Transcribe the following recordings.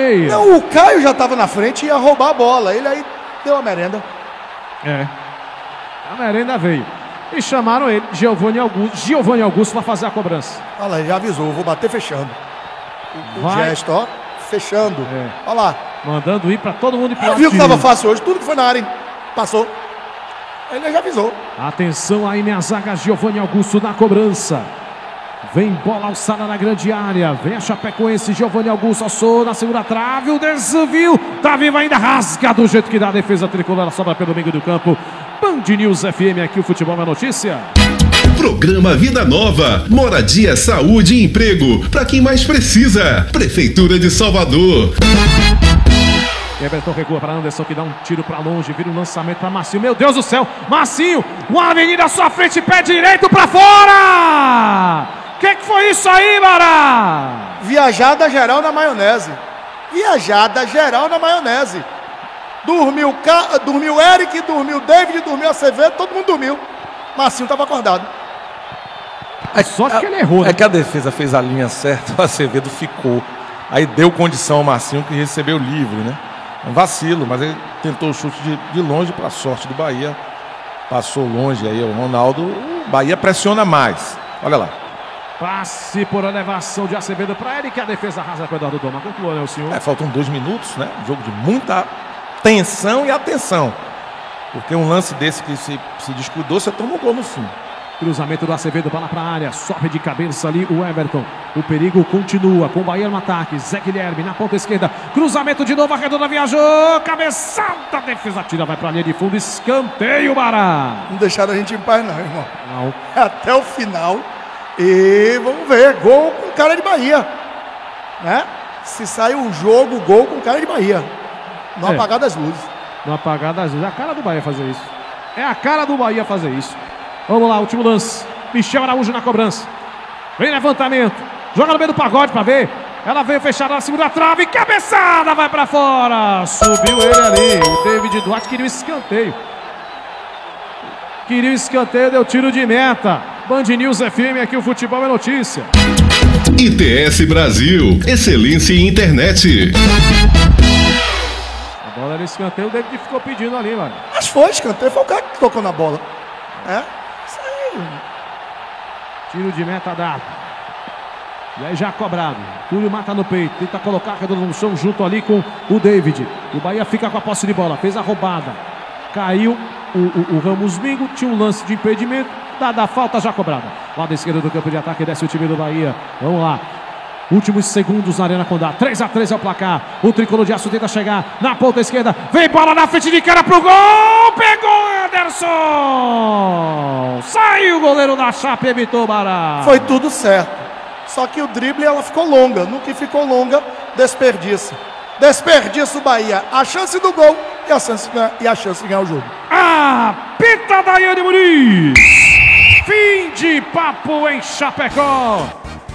meia. Não, o Caio já estava na frente e ia roubar a bola. Ele aí deu a merenda. A merenda veio. E chamaram ele, Giovanni Augusto, para fazer a cobrança. Olha lá, ele já avisou, vou bater fechando. O gesto, ó, fechando. Olha lá. Mandando ir para todo mundo ir pro lado. Viu que estava fácil hoje, tudo que foi na área, hein? Passou. Ele já avisou. Atenção aí, minha zaga, Giovanni Augusto na cobrança. Vem bola alçada na grande área. Vem a Chapecoense, Giovanni Augusto assou na segunda trave. O desvio. Tá vivo ainda, rasga do jeito que dá a defesa tricolor. Ela sobra pelo meio do campo. Band News FM, aqui o Futebol é Notícia. Programa Vida Nova. Moradia, saúde e emprego. Para quem mais precisa. Prefeitura de Salvador. Everton recua para Anderson, que dá um tiro para longe, vira um lançamento para Marcinho. Meu Deus do céu, Marcinho, uma avenida à sua frente, pé direito para fora! Que foi isso aí, Bará? Viajada geral na maionese. Viajada geral na maionese. Dormiu o Eric, dormiu o David, dormiu a Acevedo, todo mundo dormiu. Marcinho estava acordado. Só que ele errou, né? É que a defesa fez a linha certa, o Acevedo ficou. Aí deu condição ao Marcinho, que recebeu livre, né? Um vacilo, mas ele tentou o chute de longe para a sorte do Bahia. Passou longe aí o Ronaldo. O Bahia pressiona mais. Olha lá. Passe por elevação de Acevedo para Eric. A defesa arrasa com o Eduardo Doma. Conclua, né, o senhor? Faltam 2 minutos, né? Um jogo de muita tensão e atenção. Porque um lance desse que se descuidou, você toma um gol no fim. Cruzamento do Acevedo, bola para a área, sobe de cabeça ali o Everton. O perigo continua com o Bahia no ataque. Zé Guilherme na ponta esquerda. Cruzamento de novo, a redonda viajou. Cabeçada, defesa tira, vai para a linha de fundo. Escanteio, Bará. Não deixaram a gente em paz, não, irmão. Não. Até o final. E vamos ver, gol com cara de Bahia. Né? Se sai um jogo, gol com cara de Bahia. No apagar das luzes. No apagar das luzes. É a cara do Bahia fazer isso. É a cara do Bahia fazer isso. Vamos lá, último lance. Michel Araújo na cobrança. Vem levantamento. Joga no meio do pagode pra ver. Ela veio fechada na segunda trave. Cabeçada, vai pra fora. Subiu ele ali. O David Duarte queria o escanteio. Deu tiro de meta. Band News FM, aqui o Futebol é Notícia. ITS Brasil. Excelência em internet. A bola era escanteio. O David ficou pedindo ali, mano. Mas foi escanteio. Foi o cara que tocou na bola. Isso aí. Tiro de meta dado. E aí já cobrado. Túlio mata no peito. Tenta colocar a redonda no chão junto ali com o David. O Bahia fica com a posse de bola. Fez a roubada. Caiu o Ramos Mingo. Tinha um lance de impedimento. Dada a falta já cobrada. Lado esquerdo do campo de ataque. Desce o time do Bahia. Vamos lá. Últimos segundos na Arena Condá. 3-3 é o placar. O tricolor de aço tenta chegar na ponta esquerda. Vem bola na frente de cara pro gol. Pegou Anderson. Saiu o goleiro da Chape, evitou Bará. Foi tudo certo. Só que o drible ela ficou longa. No que ficou longa, desperdiça. Desperdiça o Bahia. A chance do gol e a chance de ganhar o jogo. Pita Daiane Muniz. Fim de papo em Chapecó.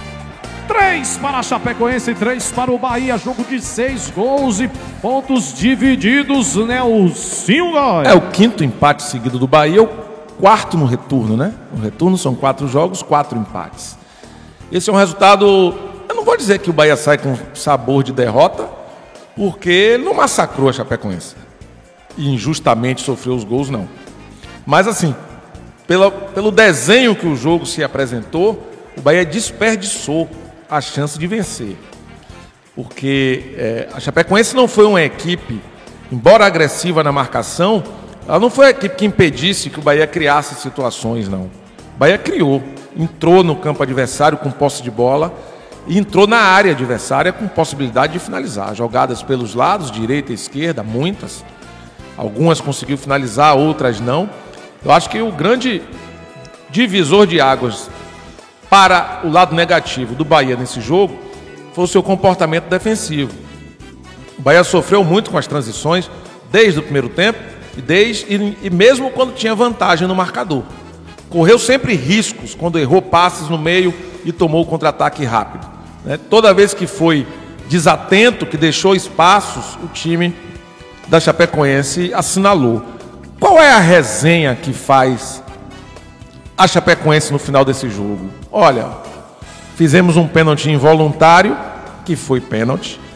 3 para a Chapecoense, 3 para o Bahia. Jogo de 6 gols e pontos divididos, né? O 5 gols. É o 5º empate seguido do Bahia, o 4º no retorno, né? No retorno são 4 jogos, 4 empates. Esse é um resultado... Eu não vou dizer que o Bahia sai com sabor de derrota, porque ele não massacrou a Chapecoense. E injustamente sofreu os gols, não. Mas assim, pelo desenho que o jogo se apresentou, o Bahia desperdiçou a chance de vencer. Porque a Chapecoense não foi uma equipe, embora agressiva na marcação, ela não foi a equipe que impedisse que o Bahia criasse situações, não. O Bahia criou, entrou no campo adversário com posse de bola e entrou na área adversária com possibilidade de finalizar. Jogadas pelos lados, direita e esquerda, muitas. Algumas conseguiu finalizar, outras não. Eu acho que o grande divisor de águas para o lado negativo do Bahia nesse jogo foi o seu comportamento defensivo. O Bahia sofreu muito com as transições desde o primeiro tempo e mesmo quando tinha vantagem no marcador. Correu sempre riscos quando errou passes no meio e tomou o contra-ataque rápido. Toda vez que foi desatento, que deixou espaços, o time da Chapecoense assinalou. Qual é a resenha que faz a Chapecoense no final desse jogo? Olha, fizemos um pênalti involuntário, que foi pênalti.